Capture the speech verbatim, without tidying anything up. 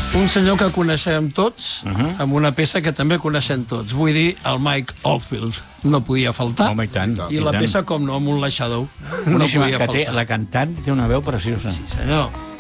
Un senyor que coneixem tots, uh -huh. amb una peça que també coneixem tots. Vull dir, el Mike Oldfield. No podia faltar. Home, i tant. I i la tant. peça, com no, amb un laixador. Boníssima, no que podia té, faltar. la cantant té una veu preciosa. Sí, senyor.